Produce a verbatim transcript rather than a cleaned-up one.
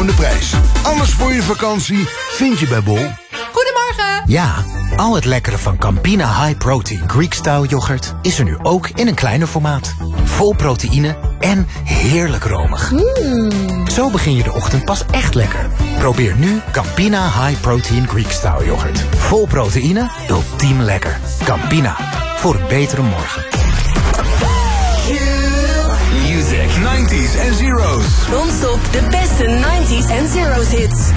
gewoon de prijs. Alles voor je vakantie vind je bij Bol. Goedemorgen. Ja, al het lekkere van Campina High Protein Greek Style yoghurt is er nu ook in een kleiner formaat. Vol proteïne en heerlijk romig. Mm. Zo begin je de ochtend pas echt lekker. Probeer nu Campina High Protein Greek Style yoghurt. Vol proteïne, ultiem lekker. Campina, voor een betere morgen. Music, nineties en zeros. Non-stop de beste nineties en zeros hits.